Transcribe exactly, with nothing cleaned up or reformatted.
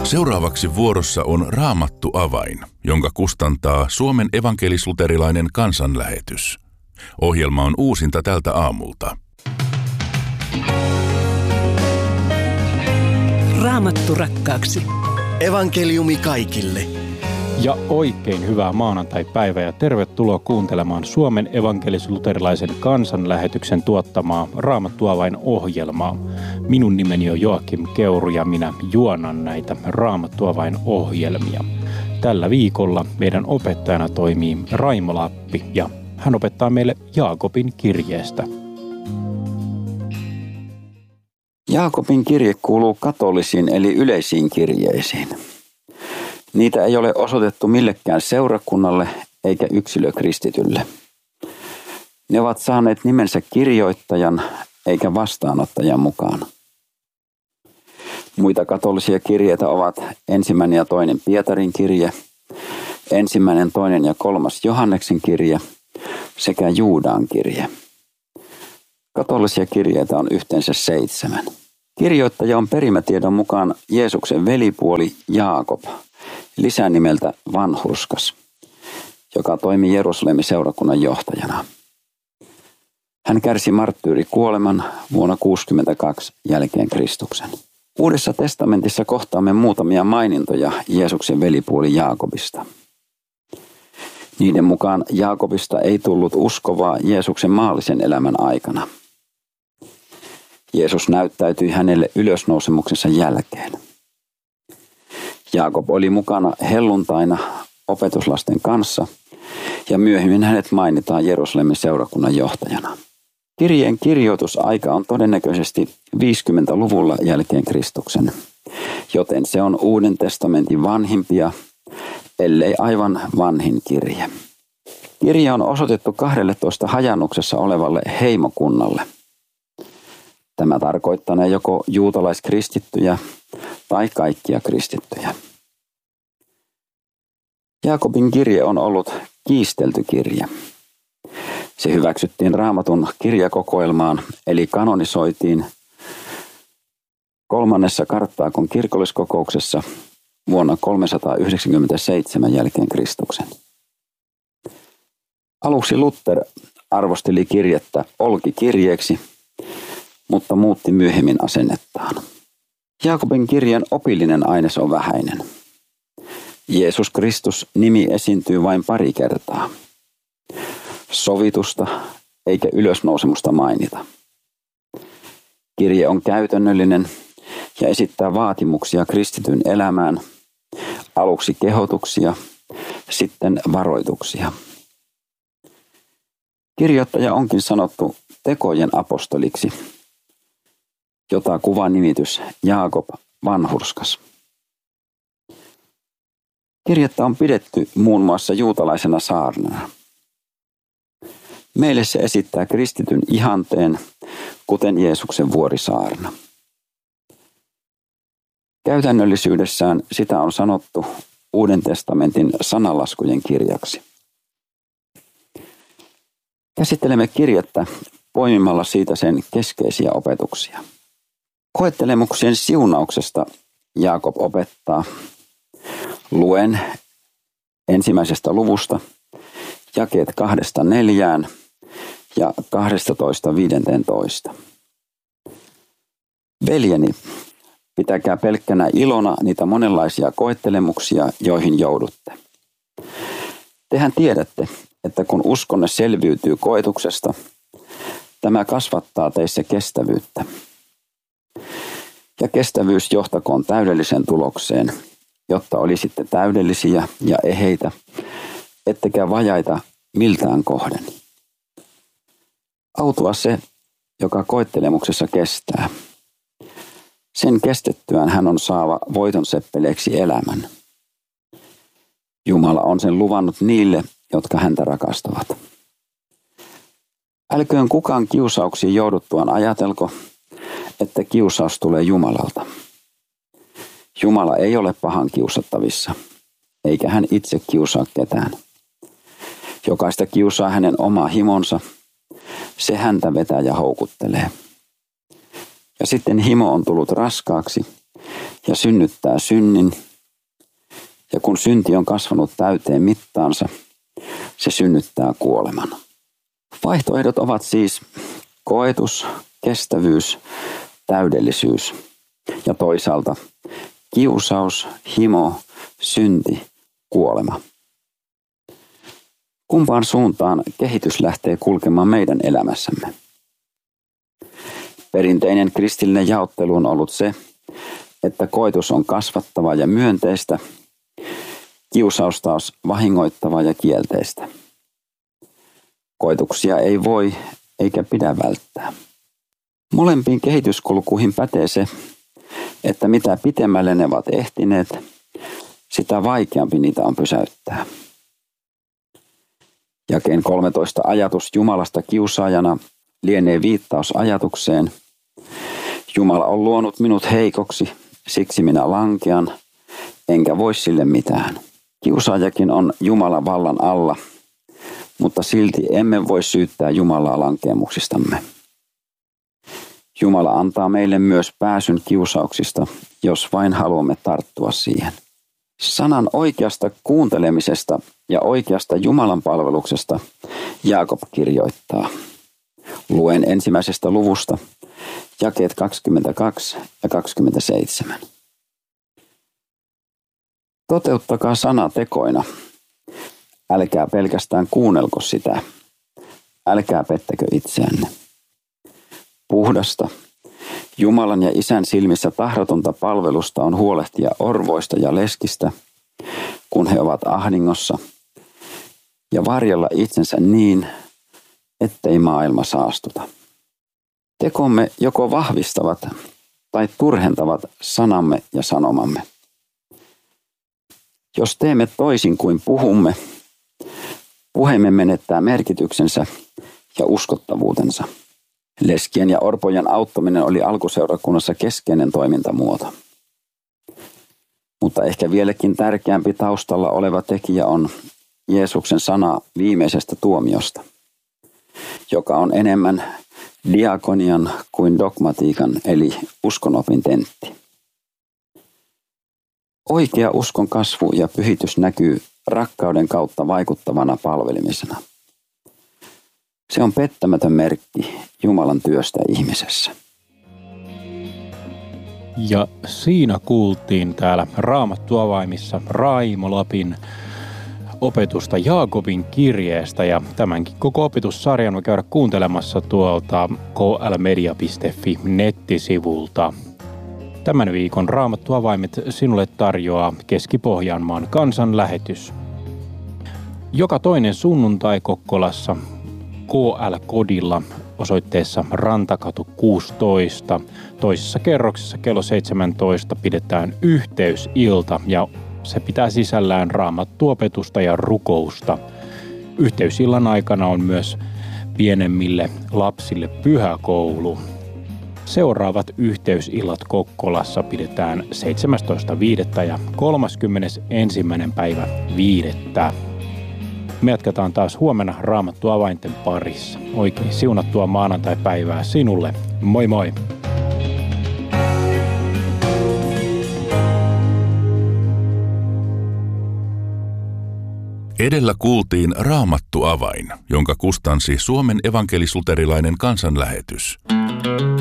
Seuraavaksi vuorossa on Raamattu avain, jonka kustantaa Suomen evankelis-luterilainen kansanlähetys. Ohjelma on uusinta tältä aamulta. Raamattu rakkaaksi. Evankeliumi kaikille. Ja oikein hyvää maanantai-päivää ja tervetuloa kuuntelemaan Suomen evankelis-luterilaisen kansanlähetyksen tuottamaa Raamattu avain ohjelmaa. Minun nimeni on Joakim Keuru ja minä juonan näitä Raamattu avain ohjelmia. Tällä viikolla meidän opettajana toimii Raimo Lappi ja hän opettaa meille Jaakobin kirjeestä. Jaakobin kirje kuuluu katolisiin eli yleisiin kirjeisiin. Niitä ei ole osoitettu millekään seurakunnalle eikä yksilökristitylle. Ne ovat saaneet nimensä kirjoittajan eikä vastaanottajan mukaan. Muita katolisia kirjeitä ovat ensimmäinen ja toinen Pietarin kirje, ensimmäinen, toinen ja kolmas Johanneksen kirje sekä Juudaan kirje. Katolisia kirjeitä on yhteensä seitsemän. Kirjoittaja on perimätiedon mukaan Jeesuksen velipuoli Jaakob, lisänimeltä Vanhurskas, joka toimi Jerusalemin seurakunnan johtajana. Hän kärsi marttyyrikuoleman vuonna kuusikymmentäkaksi jälkeen Kristuksen. Uudessa testamentissa kohtaamme muutamia mainintoja Jeesuksen velipuoli Jaakobista. Niiden mukaan Jaakobista ei tullut uskovaa Jeesuksen maallisen elämän aikana. Jeesus näyttäytyi hänelle ylösnousemuksensa jälkeen. Jaakob oli mukana helluntaina opetuslasten kanssa ja myöhemmin hänet mainitaan Jerusalemin seurakunnan johtajana. Kirjeen kirjoitusaika on todennäköisesti viisikymmentäluvulla jälkeen Kristuksen, joten se on Uuden testamentin vanhimpia, ellei aivan vanhin kirje. Kirja on osoitettu kahdelletoista hajannuksessa olevalle heimokunnalle. Tämä tarkoittanee joko juutalaiskristittyjä tai kaikkia kristittyjä. Jaakobin kirje on ollut kiistelty kirje. Se hyväksyttiin Raamatun kirjakokoelmaan eli kanonisoitiin kolmannessa Karttaakon kirkolliskokouksessa vuonna kolmesataayhdeksänkymmentäseitsemän jälkeen Kristuksen. Aluksi Luther arvosteli kirjettä olkikirjeeksi, mutta muutti myöhemmin asennettaan. Jaakobin kirjan opillinen aines on vähäinen. Jeesus Kristus nimi esiintyy vain pari kertaa. Sovitusta eikä ylösnousemusta mainita. Kirje on käytännöllinen ja esittää vaatimuksia kristityn elämään, aluksi kehotuksia, sitten varoituksia. Kirjoittaja onkin sanottu tekojen apostoliksi, jota kuvaa nimitys Jaakob Vanhurskas. Kirjettä on pidetty muun muassa juutalaisena saarnana. Meille se esittää kristityn ihanteen, kuten Jeesuksen vuorisaarna. Käytännöllisyydessään sitä on sanottu Uuden testamentin sananlaskujen kirjaksi. Käsittelemme kirjettä poimimalla siitä sen keskeisiä opetuksia. Koettelemuksien siunauksesta Jaakob opettaa. Luen ensimmäisestä luvusta jakeet kahdesta neljään ja kahdestatoista viidenteentoista. Veljeni, pitäkää pelkkänä ilona niitä monenlaisia koettelemuksia, joihin joudutte. Tehän tiedätte, että kun uskonne selviytyy koetuksesta, tämä kasvattaa teissä kestävyyttä. Ja kestävyys johtakoon täydelliseen tulokseen, jotta olisitte täydellisiä ja eheitä, ettekä vajaita miltään kohden. Autua se, joka koettelemuksessa kestää. Sen kestettyään hän on saava voiton seppeleeksi elämän. Jumala on sen luvannut niille, jotka häntä rakastavat. Älköön kukaan kiusauksiin jouduttuaan ajatelko, että kiusaus tulee Jumalalta. Jumala ei ole pahan kiusattavissa, eikä hän itse kiusaa ketään. Jokaista kiusaa hänen oma himonsa, se häntä vetää ja houkuttelee. Ja sitten himo on tullut raskaaksi, ja synnyttää synnin. Ja kun synti on kasvanut täyteen mittaansa, se synnyttää kuoleman. Vaihtoehdot ovat siis koetus, kestävyys, täydellisyys ja toisaalta kiusaus, himo, synti, kuolema. Kumpaan suuntaan kehitys lähtee kulkemaan meidän elämässämme? Perinteinen kristillinen jaottelu on ollut se, että koetus on kasvattavaa ja myönteistä, kiusaus taas vahingoittavaa ja kielteistä. Koetuksia ei voi eikä pidä välttää. Molempiin kehityskulkuihin pätee se, että mitä pitemmälle ne ovat ehtineet, sitä vaikeampi niitä on pysäyttää. Jakeen kolmetoista ajatus Jumalasta kiusaajana lienee viittaus ajatukseen: Jumala on luonut minut heikoksi, siksi minä lankean, enkä voi sille mitään. Kiusaajakin on Jumalan vallan alla, mutta silti emme voi syyttää Jumalaa lankeemuksistamme. Jumala antaa meille myös pääsyn kiusauksista, jos vain haluamme tarttua siihen. Sanan oikeasta kuuntelemisesta ja oikeasta Jumalan palveluksesta Jaakob kirjoittaa. Luen ensimmäisestä luvusta jakeet kaksikymmentäkaksi ja kaksikymmentäseitsemän. Toteuttakaa sana tekoina. Älkää pelkästään kuunnelko sitä. Älkää pettäkö itseänne. Puhdasta, Jumalan ja Isän silmissä tahdotonta palvelusta on huolehtia orvoista ja leskistä, kun he ovat ahdingossa, ja varjella itsensä niin, ettei maailma saastuta. Tekomme joko vahvistavat tai turhentavat sanamme ja sanomamme. Jos teemme toisin kuin puhumme, puheemme menettää merkityksensä ja uskottavuutensa. Leskien ja orpojen auttaminen oli alkuseurakunnassa keskeinen toimintamuoto. Mutta ehkä vieläkin tärkeämpi taustalla oleva tekijä on Jeesuksen sana viimeisestä tuomiosta, joka on enemmän diakonian kuin dogmatiikan eli uskonopin tentti. Oikea uskon kasvu ja pyhitys näkyy rakkauden kautta vaikuttavana palvelemisena. Se on pettämätön merkki Jumalan työstä ihmisessä. Ja siinä kuultiin täällä Raamattuavaimissa Raimo Lapin opetusta Jaakobin kirjeestä, ja tämänkin koko opetussarjan voi käydä kuuntelemassa tuolta k l media piste f i nettisivulta. Tämän viikon Raamattuavaimet sinulle tarjoaa Keski-Pohjanmaan kansanlähetys. Joka toinen sunnuntai Kokkolassa K L-kodilla osoitteessa Rantakatu kuusitoista. Toisessa kerroksessa kello seitsemäntoista pidetään yhteysilta, ja se pitää sisällään raamattuopetusta ja rukousta. Yhteysillan aikana on myös pienemmille lapsille pyhäkoulu. Seuraavat yhteysillat Kokkolassa pidetään seitsemästoista viidettä ja kolmaskymmenesensimmäinen päivä viidettä. Me jatketaan taas huomenna Raamattuavainten parissa. Oikein siunattua maanantai-päivää sinulle. Moi moi! Edellä kuultiin Raamattuavain, jonka kustansi Suomen evankelis-luterilainen kansanlähetys.